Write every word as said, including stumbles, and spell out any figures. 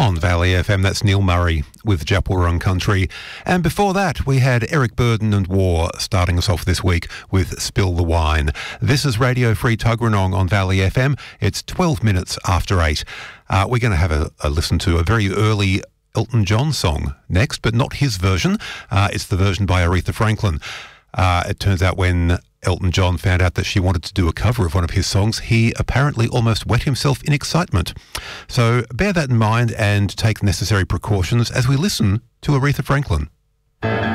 On Valley F M, that's Neil Murray with Djab Wurrung Country. And before that, we had Eric Burdon and War starting us off this week with Spill the Wine. This is Radio Free Tuggeranong on Valley F M. It's twelve minutes after eight. Uh, we're going to have a, a listen to a very early Elton John song next, but not his version. Uh, it's the version by Aretha Franklin. Uh, it turns out when Elton John found out that she wanted to do a cover of one of his songs, he apparently almost wet himself in excitement. So bear that in mind and take necessary precautions as we listen to Aretha Franklin.